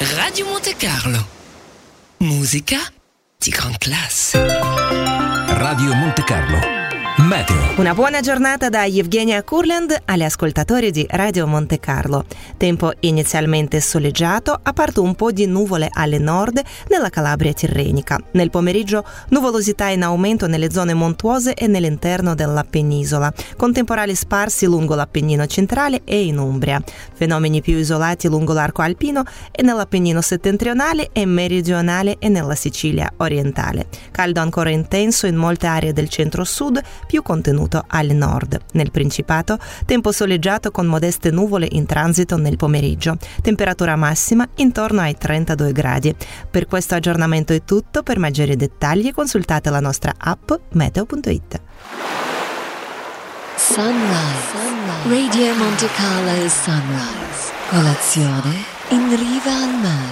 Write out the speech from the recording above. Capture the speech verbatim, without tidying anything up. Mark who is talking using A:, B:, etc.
A: Radio Monte Carlo. Musica di gran classe.
B: Radio Monte Carlo. Meteo.
C: Una buona giornata da Evgenia Kurland agli ascoltatori di Radio Monte Carlo. Tempo inizialmente soleggiato, a parte un po' di nuvole alle nord nella Calabria tirrenica. Nel pomeriggio nuvolosità in aumento nelle zone montuose e nell'interno della penisola, con temporali sparsi lungo l'Appennino centrale e in Umbria. Fenomeni più isolati lungo l'arco alpino e nell'Appennino settentrionale e meridionale e nella Sicilia orientale. Caldo ancora intenso in molte aree del centro-sud, più contenuto al nord. Nel Principato, tempo soleggiato con modeste nuvole in transito nel pomeriggio. Temperatura massima intorno ai trentadue gradi. Per questo aggiornamento è tutto. Per maggiori dettagli consultate la nostra app meteo punto it.
D: Sunrise. Sunrise. Radio Monte Carlo Sunrise. Colazione in riva al mare.